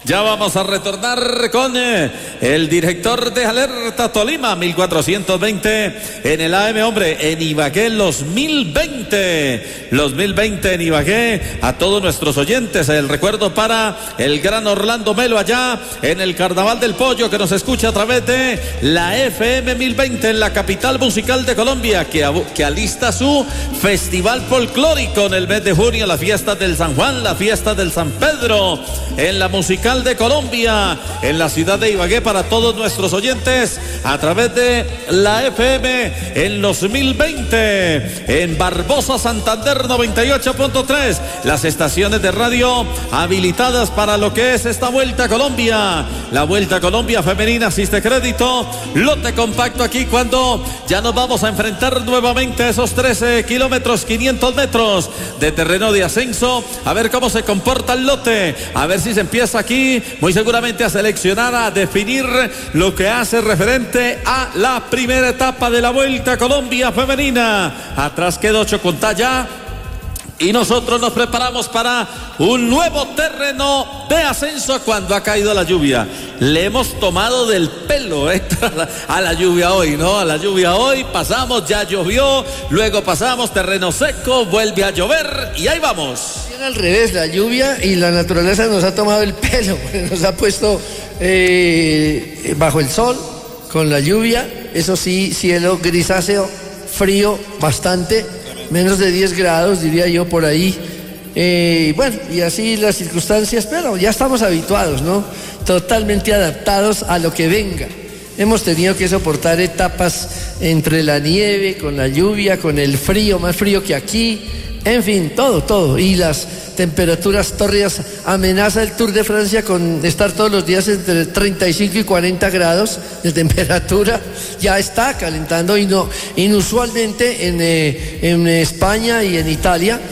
Ya vamos a retornar con el director de Alerta Tolima, 1420 en el AM, hombre, en Ibagué, los 1020 en Ibagué. A todos nuestros oyentes, el recuerdo para el gran Orlando Melo allá en el Carnaval del Pollo, que nos escucha a través de la FM 1020 en la capital musical de Colombia, que alista su festival folclórico en el mes de junio, la fiesta del San Juan, la fiesta del San Pedro, en la musical de Colombia, en la ciudad de Ibagué, para todos nuestros oyentes a través de la FM en los 1020, en Barbosa, Santander 98.3, las estaciones de radio habilitadas para lo que es esta Vuelta a Colombia, la Vuelta a Colombia femenina. Asiste Crédito, lote compacto aquí cuando ya nos vamos a enfrentar nuevamente a esos 13 kilómetros, 500 metros de terreno de ascenso, a ver cómo se comporta el lote, a ver si se empieza aquí muy seguramente a seleccionar, a definir lo que hace referente a la primera etapa de la Vuelta a Colombia femenina. Atrás quedó Chocontaya y nosotros nos preparamos para un nuevo terreno de ascenso cuando ha caído la lluvia. Le hemos tomado del pelo a la lluvia hoy, ¿no? A la lluvia hoy pasamos, ya llovió, luego pasamos terreno seco, vuelve a llover y ahí vamos. Al revés, la lluvia y la naturaleza nos ha tomado el pelo, nos ha puesto bajo el sol, con la lluvia, eso sí, cielo grisáceo, frío bastante, menos de 10 grados diría yo por ahí, bueno, y así las circunstancias, pero ya estamos habituados, ¿no? Totalmente adaptados a lo que venga. Hemos tenido que soportar etapas entre la nieve, con la lluvia, con el frío, más frío que aquí. En fin, todo. Y las temperaturas tórridas. Amenaza el Tour de Francia con estar todos los días entre 35 y 40 grados de temperatura. Ya está calentando y no, inusualmente en España y en Italia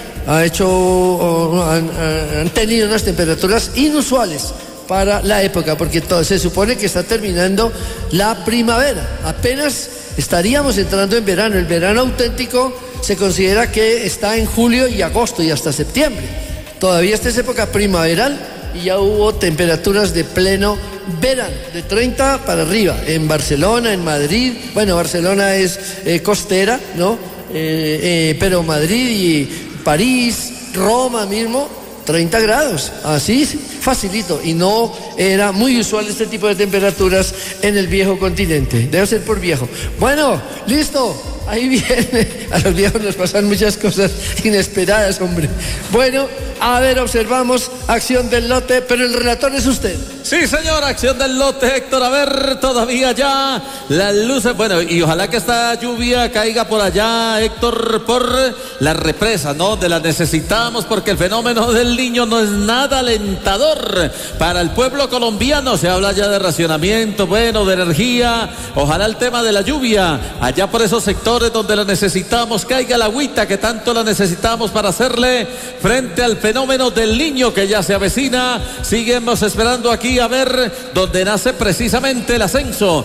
han tenido unas temperaturas inusuales para la época, porque se supone que está terminando la primavera. Apenas estaríamos entrando en verano. El verano auténtico se considera que está en julio y agosto y hasta septiembre. Todavía esta es época primaveral y ya hubo temperaturas de pleno verano, de 30 para arriba, en Barcelona, en Madrid. Bueno, Barcelona es costera, ¿no? Pero Madrid y París, Roma mismo, 30 grados, así facilito, y no era muy usual este tipo de temperaturas en el viejo continente, debe ser por viejo. Bueno, listo, ahí viene, a los viejos nos pasan muchas cosas inesperadas, hombre. Bueno, a ver, observamos acción del lote, pero el relator es usted. Sí, señor, acción del lote, Héctor. A ver, todavía ya las luces. Bueno, y ojalá que esta lluvia caiga por allá, Héctor, por la represa, ¿no? De la necesitamos, porque el fenómeno del Niño no es nada alentador para el pueblo colombiano. Se habla ya de racionamiento, bueno, de energía. Ojalá el tema de la lluvia, allá por esos sectores donde la necesitamos, caiga la agüita que tanto la necesitamos para hacerle frente al fenómeno del Niño que ya se avecina. Seguimos esperando aquí a ver dónde nace precisamente el ascenso,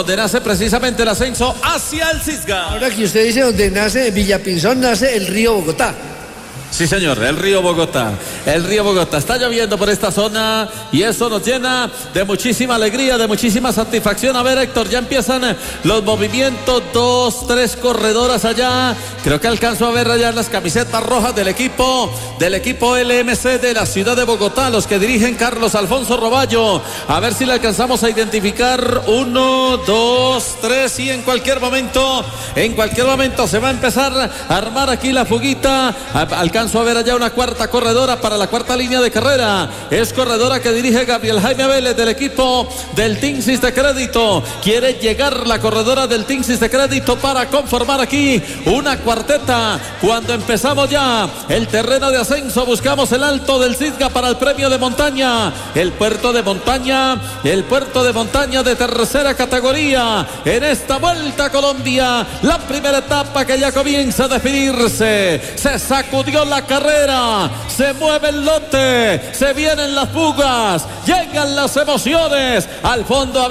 hacia el Cisga. Ahora que usted dice donde nace Villapinzón, nace el río Bogotá. Sí, señor, el río Bogotá. Está lloviendo por esta zona y eso nos llena de muchísima alegría, de muchísima satisfacción. A ver, Héctor, ya empiezan los movimientos, 2, 3 corredoras allá. Creo que alcanzo a ver allá las camisetas rojas del equipo LMC de la ciudad de Bogotá, los que dirigen Carlos Alfonso Roballo. A ver si le alcanzamos a identificar. 1, 2, 3 y en cualquier momento se va a empezar a armar aquí la fuguita. Alcanzo a ver allá una cuarta corredora para la cuarta línea de carrera. Es corredora que dirige Gabriel Jaime Vélez del equipo del Team Siste Crédito. Quiere llegar la corredora del Team Siste Crédito para conformar aquí una cuarteta. Cuando empezamos ya el terreno de ascenso, buscamos el alto del Cisga para el premio de montaña. El puerto de montaña de tercera categoría en esta Vuelta a Colombia. La primera etapa que ya comienza a definirse. Se sacudió la carrera, se mueve el lote, se vienen las fugas, llegan las emociones al fondo.